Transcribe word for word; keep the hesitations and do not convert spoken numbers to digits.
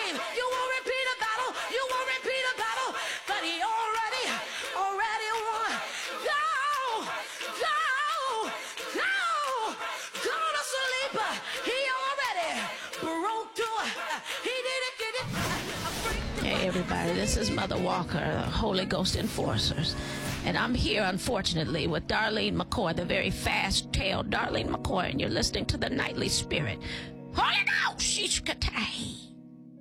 time. You won't repeat a battle. You won't repeat a battle. But he already, already won. Go, go, go, go to sleep. He already broke through. He did it, did it. Hey everybody, this is Mother Walker, the Holy Ghost Enforcers. And I'm here, unfortunately, with Darlene McCoy, the very fast-tailed Darlene McCoy, and you're listening to the Nightly Spirit. Holy Ghost, she's katay.